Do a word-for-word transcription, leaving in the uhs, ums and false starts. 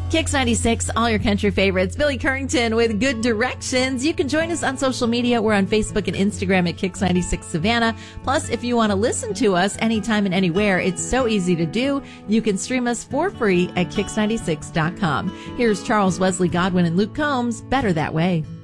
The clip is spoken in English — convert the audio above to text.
Kix ninety-six, all your country favorites. Billy Currington with Good Directions. You can join us on social media. We're on Facebook and Instagram at Kix ninety-six Savannah. Plus, if you want to listen to us anytime and anywhere, it's so easy to do. You can stream us for free at kix ninety-six dot com. Here's Charles Wesley Godwin and Luke Combs, Better That Way.